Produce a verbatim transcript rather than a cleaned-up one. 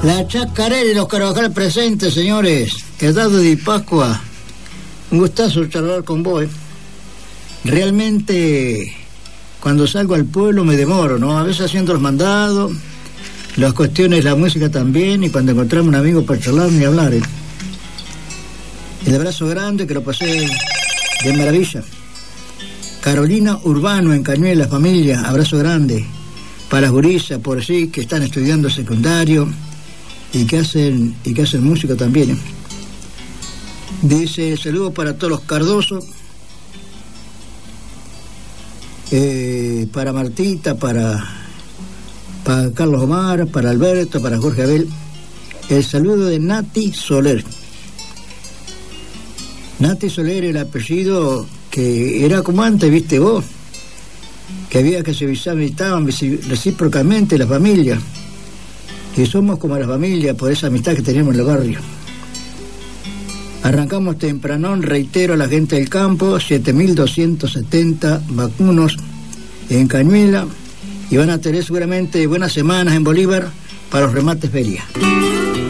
La chacarera y los Carvajal presentes, señores. Eduardo Di Pascua, un gustazo charlar con vos. Realmente, cuando salgo al pueblo me demoro, ¿no? A veces haciendo los mandados, las cuestiones, la música también, y cuando encontramos un amigo para charlar ni hablar, ¿eh? El abrazo grande, que lo pasé de maravilla. Carolina Urbano en Cañuelas, familia, abrazo grande. Para las gurisas, por sí, que están estudiando secundario y que hacen y que hacen música también, ¿eh? Dice, saludos para todos los Cardosos, eh, para Martita, para, para Carlos Omar, para Alberto, para Jorge Abel. El saludo de Nati Soler. Nati Soler, el apellido que era como antes, viste vos, que había que se visitaban recíprocamente la familia, que somos como la familia por esa amistad que tenemos en el barrio. Arrancamos tempranón, reitero a la gente del campo, siete mil doscientos setenta vacunos en Cañuela, y van a tener seguramente buenas semanas en Bolívar para los remates ferias.